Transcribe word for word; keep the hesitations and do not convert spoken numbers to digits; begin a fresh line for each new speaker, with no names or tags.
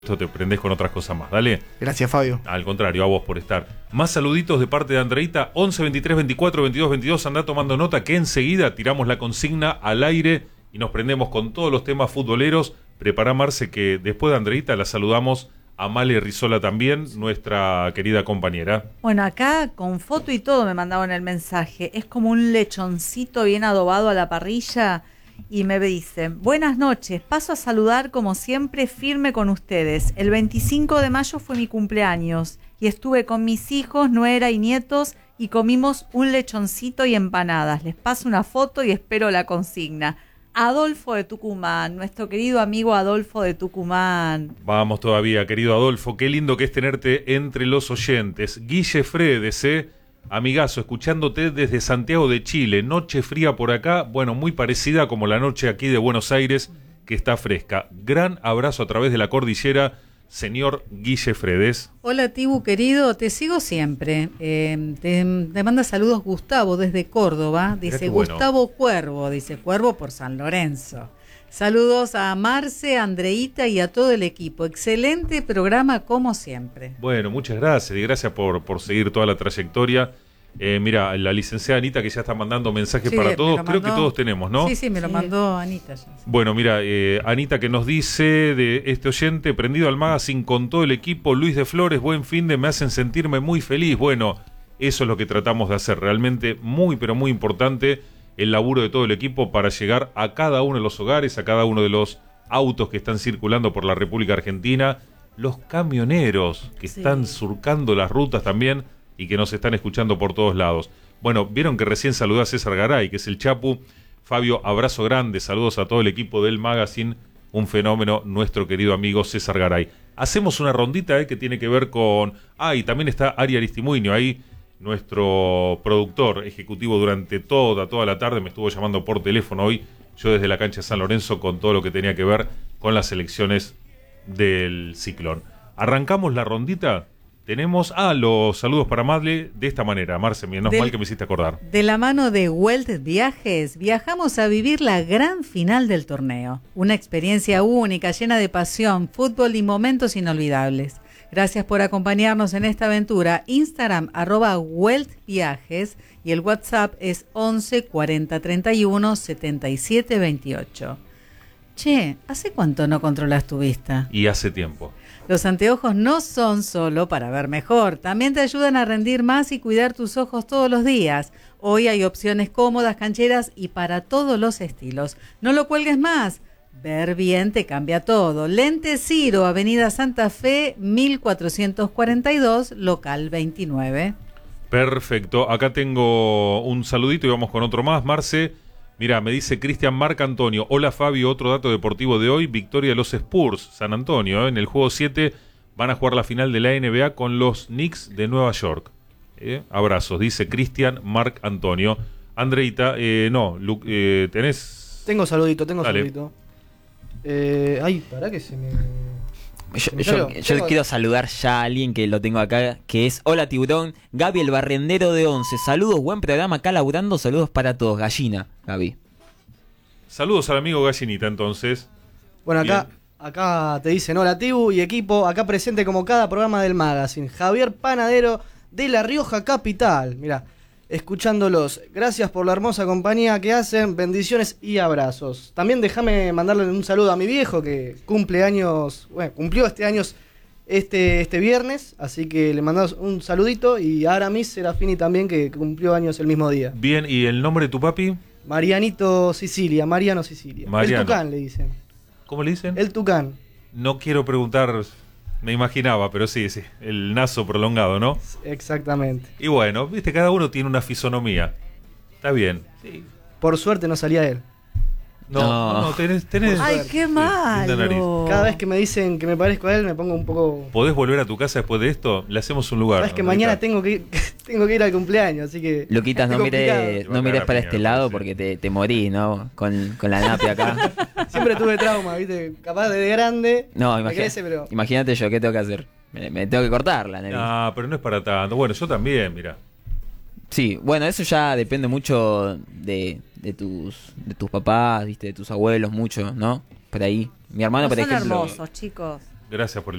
Esto te prendés con otras cosas más, dale.
Gracias, Fabio.
Al contrario, a vos por estar. Más saluditos de parte de Andreita, once veintitrés veinticuatro veintidós veintidós. Andá tomando nota que enseguida tiramos la consigna al aire y nos prendemos con todos los temas futboleros. Prepará, Marce, que después de Andreita la saludamos a Male Rizola también, nuestra querida compañera.
Bueno, acá con foto y todo me mandaron el mensaje. Es como un lechoncito bien adobado a la parrilla. Y me dicen, buenas noches, paso a saludar como siempre firme con ustedes. El veinticinco de mayo fue mi cumpleaños y estuve con mis hijos, nuera y nietos y comimos un lechoncito y empanadas. Les paso una foto y espero la consigna. Adolfo de Tucumán, nuestro querido amigo Adolfo de Tucumán.
Vamos todavía, querido Adolfo, qué lindo que es tenerte entre los oyentes. Guille Fredes, ¿eh? Amigazo, escuchándote desde Santiago de Chile, noche fría por acá, bueno, muy parecida como la noche aquí de Buenos Aires, que está fresca. Gran abrazo a través de la cordillera, señor Guille Fredes.
Hola, Tibu querido, te sigo siempre. Eh, te, te manda saludos Gustavo desde Córdoba, dice bueno. Gustavo Cuervo, dice Cuervo por San Lorenzo. Saludos a Marce, a Andreita y a todo el equipo. Excelente programa como siempre.
Bueno, muchas gracias y gracias por, por seguir toda la trayectoria. Eh, mira, la licenciada Anita que ya está mandando mensajes sí, para todos, creo que todos tenemos, ¿no?
Sí, sí, me lo
sí.
mandó Anita ya.
Bueno, mira, eh, Anita que nos dice de este oyente, prendido al magazine con todo el equipo, Luis de Flores, buen fin de, me hacen sentirme muy feliz. Bueno, eso es lo que tratamos de hacer, realmente muy, pero muy importante el laburo de todo el equipo para llegar a cada uno de los hogares, a cada uno de los autos que están circulando por la República Argentina, los camioneros que sí. están surcando las rutas también y que nos están escuchando por todos lados. Bueno, vieron que recién saludé a César Garay, que es el Chapu. Fabio, abrazo grande, saludos a todo el equipo del magazine, un fenómeno, nuestro querido amigo César Garay. Hacemos una rondita eh, que tiene que ver con... Ah, y también está Ari Aristimuño ahí, nuestro productor ejecutivo durante toda, toda la tarde, me estuvo llamando por teléfono hoy, yo desde la cancha de San Lorenzo, con todo lo que tenía que ver con las elecciones del Ciclón. Arrancamos la rondita, tenemos, ah, los saludos para Madle de esta manera, Marce, menos mal que me hiciste acordar.
De la mano de Welt Viajes, viajamos a vivir la gran final del torneo, una experiencia única, llena de pasión, fútbol y momentos inolvidables. Gracias por acompañarnos en esta aventura. Instagram, arroba Welt Viajes, y el WhatsApp es once cuarenta treinta y uno setenta y siete veintiocho. Che, ¿hace cuánto no controlas tu vista?
Y hace tiempo.
Los anteojos no son solo para ver mejor, también te ayudan a rendir más y cuidar tus ojos todos los días. Hoy hay opciones cómodas, cancheras y para todos los estilos. No lo cuelgues más. Ver bien te cambia todo. Lentes Ciro, Avenida Santa Fe, mil cuatrocientos cuarenta y dos, local veintinueve.
Perfecto. Acá tengo un saludito y vamos con otro más, Marce. Mira, me dice Cristian Marc Antonio. Hola, Fabio, otro dato deportivo de hoy. Victoria de los Spurs, San Antonio. ¿eh? En el juego siete van a jugar la final de la N B A con los Knicks de Nueva York. ¿Eh? Abrazos, dice Cristian Marc Antonio. Andreita, eh, no, Lu, eh, ¿tenés?
Tengo saludito, tengo
Dale.
saludito. Eh, ay, pará que se me...
Yo, yo, yo quiero saludar ya a alguien que lo tengo acá, que es Hola Tiburón, Gaby el barrendero de once. Saludos, buen programa acá laburando, saludos para todos. Gallina, Gaby.
Saludos al amigo Gallinita entonces.
Bueno, acá, acá te dicen hola Tibu y equipo, acá presente como cada programa del magazine. Javier Panadero de La Rioja Capital. Mirá, escuchándolos. Gracias por la hermosa compañía que hacen. Bendiciones y abrazos. También déjame mandarle un saludo a mi viejo que cumple años, bueno, cumplió este año este, este viernes, así que le mandamos un saludito. Y a Aramis Serafini también, que cumplió años el mismo día.
Bien, ¿y el nombre de tu papi?
Marianito Sicilia, Mariano Sicilia.
Mariano.
El Tucán le dicen.
¿Cómo le dicen?
El Tucán.
No quiero preguntar... Me imaginaba, pero sí, sí, el naso prolongado, ¿no?
Exactamente.
Y bueno, viste, cada uno tiene una fisonomía. Está bien. Sí.
Por suerte no salía él.
No, no, no tenés, tenés...
Ay, qué malo.
Cada vez que me dicen que me parezco a él, me pongo un poco...
¿Podés volver a tu casa después de esto? Le hacemos un lugar.
Sabes que mañana tengo que, ir, tengo que ir al cumpleaños, así que...
Luquitas, no mires, no mires para este lado porque te, te morís, ¿no? Con, con la nape acá.
Siempre tuve trauma, ¿viste? Capaz de grande...
No, imagínate,
crece, pero...
imagínate yo, ¿qué tengo que hacer? Me, me tengo que cortar la nariz.
Ah, pero no es para tanto. Bueno, yo también, mira.
Sí, bueno, eso ya depende mucho de, de tus de tus papás, viste, de tus abuelos, mucho, ¿no? Por ahí. Mi hermano,
no
por
son
ejemplo.
hermosos, chicos.
Gracias por el